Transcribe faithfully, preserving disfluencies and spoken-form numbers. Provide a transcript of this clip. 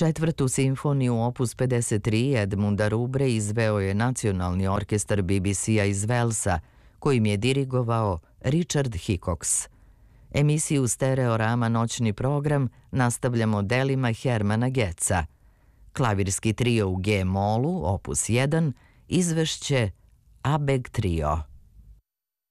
Četvrtu simfoniju opus pedeset tri Edmunda Rubre izveo je Nacionalni orkestar B B C-a iz Velsa, kojim je dirigovao Richard Hickox. Emisiju Stereorama noćni program nastavljamo delima Hermana Getza. Klavirski trio u G-molu, opus jedan, izvešće Abeg trio.